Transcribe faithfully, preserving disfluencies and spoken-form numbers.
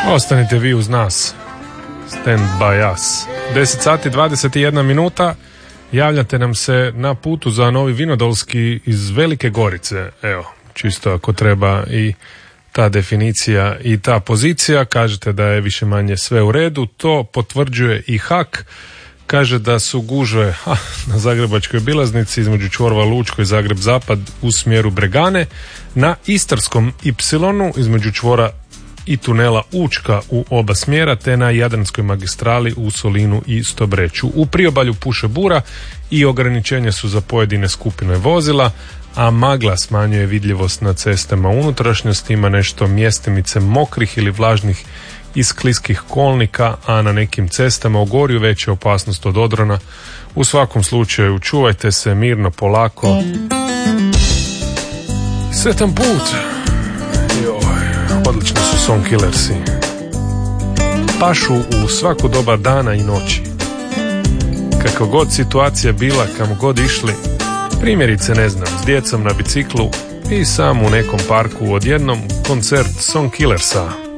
Ostanite vi uz nas. Stand by us. deset sati dvadeset jedna minuta. Javljate nam se na putu za Novi Vinodolski iz Velike Gorice. Evo, čisto ako treba i ta definicija i ta pozicija. Kažete da je više manje sve u redu. To potvrđuje i Hak. Kaže da su gužve ha, na Zagrebačkoj obilaznici između čvorova Lučko i Zagreb Zapad u smjeru Bregane, na Istarskom Y između čvora i tunela Učka u oba smjera, te na Jadranskoj magistrali u Solinu i Stobreću. U priobalju puše bura i ograničenja su za pojedine skupine vozila, a magla smanjuje vidljivost na cestama unutrašnjosti, ima nešto mjestimice mokrih ili vlažnih i skliskih kolnika, a na nekim cestama u Gorju veća opasnost od odrona. U svakom slučaju čuvajte se mirno, polako. Sretan put! Joj, odlični su Song Killersi. Pašu u svako doba dana i noći. Kakva god situacija bila, kamo god išli, primjerice ne znam, s djecom na biciklu i sam u nekom parku, odjednom koncert Song Killersa.